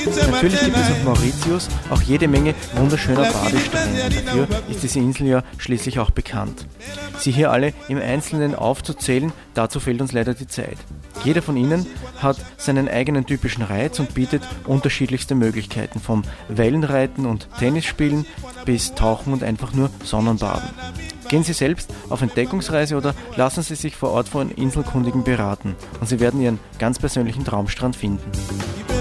Natürlich gibt es auf Mauritius auch jede Menge wunderschöner Badestrände. Dafür ist diese Insel ja schließlich auch bekannt. Sie hier alle im Einzelnen aufzuzählen, dazu fehlt uns leider die Zeit. Jeder von ihnen hat seinen eigenen typischen Reiz und bietet unterschiedlichste Möglichkeiten, vom Wellenreiten und Tennisspielen bis Tauchen und einfach nur Sonnenbaden. Gehen Sie selbst auf Entdeckungsreise oder lassen Sie sich vor Ort von Inselkundigen beraten und Sie werden Ihren ganz persönlichen Traumstrand finden.